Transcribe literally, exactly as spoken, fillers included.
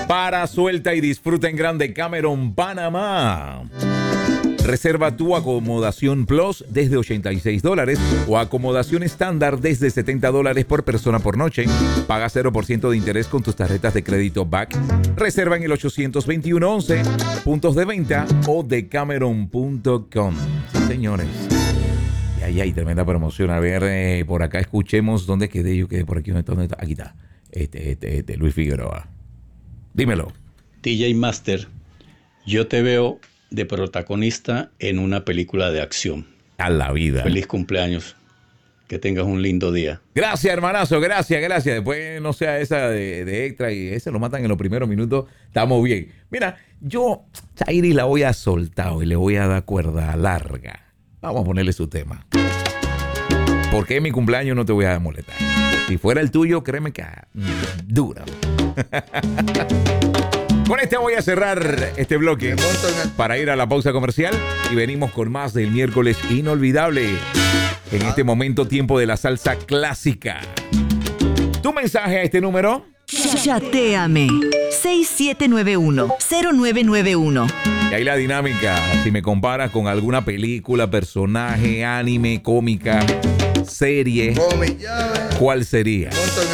Para, suelta y disfruta en grande Cameron, Panamá. Reserva tu acomodación Plus desde ochenta y seis dólares o acomodación estándar desde setenta dólares por persona por noche. Paga cero por ciento de interés con tus tarjetas de crédito Back. Reserva en el ochocientos veintiuno once, puntos de venta o de cameron punto com. Sí, señores. Y ahí hay tremenda promoción. A ver, eh, por acá escuchemos dónde quedé. Yo quedé por aquí. ¿Dónde está? Aquí está. Este, este, este, Luis Figueroa. Dímelo. D J Master, yo te veo de protagonista en una película de acción. A la vida. Feliz cumpleaños. Que tengas un lindo día. Gracias, hermanazo. Gracias, gracias. Después no sea esa de, de extra y ese lo matan en los primeros minutos. Estamos bien. Mira, yo, Chairi, la voy a soltar y le voy a dar cuerda larga. Vamos a ponerle su tema. Porque en mi cumpleaños no te voy a molestar. Si fuera el tuyo, créeme que mm, dura. Con este voy a cerrar este bloque para ir a la pausa comercial y venimos con más del miércoles inolvidable. En este momento, tiempo de la salsa clásica. Tu mensaje a este número. Chatéame. seis siete nueve uno, cero nueve nueve uno. Y ahí la dinámica. Si me comparas con alguna película, personaje, anime, cómica, serie, ¿cuál sería?